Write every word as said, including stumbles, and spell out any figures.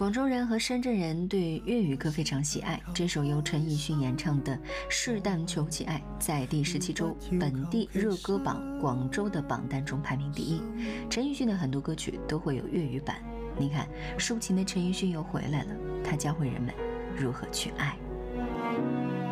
广州人和深圳人对粤语歌非常喜爱，这首由陈奕迅演唱的《试但求其爱》在第十七周本地热歌榜广州的榜单中排名第一。陈奕迅的很多歌曲都会有粤语版，你看，抒情的陈奕迅又回来了，他教会人们如何去爱。